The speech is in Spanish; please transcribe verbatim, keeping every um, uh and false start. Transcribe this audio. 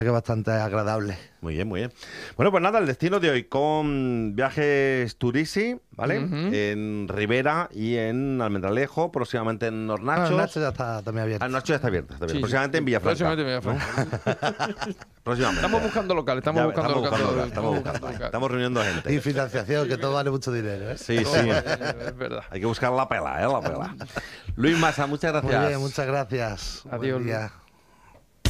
Que es bastante agradable. Muy bien, muy bien. Bueno, pues nada, el destino de hoy con Viajes Turisi, ¿vale? Ujú. En Ribera y en Almendralejo, próximamente en Hornachos. Ah, Nacho ya está también abierto. Ah, Hornachos ya está abierto. Está abierto. Sí, sí. próximamente en Villafranca. Próximamente en Villafranca. Próximamente. Estamos buscando local, estamos Ya, buscando estamos local. buscando, todavía, estamos buscando. local. Estamos reuniendo Y gente. financiación, que todo vale mucho dinero, ¿eh? Sí, sí. Es verdad. Hay que buscar la pela, ¿eh? La pela. Luis Masa, muchas Muy gracias. bien, muchas gracias. Buen Adiós. día.